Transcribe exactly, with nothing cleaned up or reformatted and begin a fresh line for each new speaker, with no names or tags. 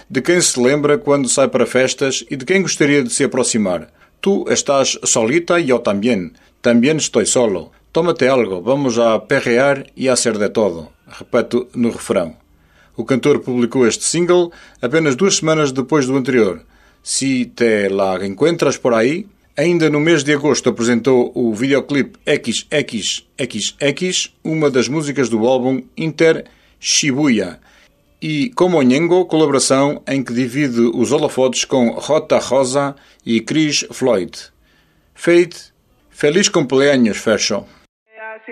de quem se lembra quando sai para festas e de quem gostaria de se aproximar. Tu estás solita e eu também. Também estou solo. Tómate algo, vamos a perrear e a ser de todo. Repete no refrão. O cantor publicou este single apenas duas semanas depois do anterior. Se te la encuentras por aí, ainda no mês de agosto apresentou o videoclipe X X X X, uma das músicas do álbum Inter Shibuya, e Como Nhengo, colaboração em que divide os holofotes com Rota Rosa e Chris Floyd. Fate, feliz cumpleaños, Fercho.